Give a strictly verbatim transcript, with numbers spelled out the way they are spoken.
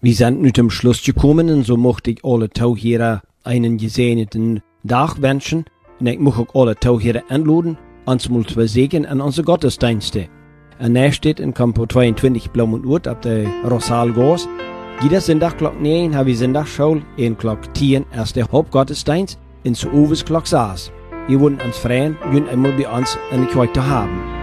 Wir sind nu zum Schluss gekommen und so möchte ich alle Tauchierer einen gesegneten Tag wünschen. Und ich möchte auch alle Tauchierer einladen, uns mal zu sehen an unsere Gottesdienste. Und näher steht in Kampo zweiundzwanzig Blaumundt ab der Rosalgos. Jeder Sonntag klock neun haben wir Sonntagsschule, in klock tien erst der Hauptgottesdienst, in zu Uwes klock sechs. Wir wollen uns freuen, jün einmal bei uns in der Kirche zu haben.